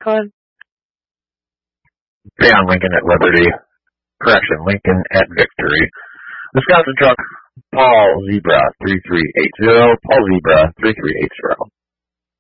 Glenn? Beyond Lincoln at Liberty. Correction, Lincoln at Victory. Wisconsin truck, Paul Zebra 3380. Paul Zebra 3380.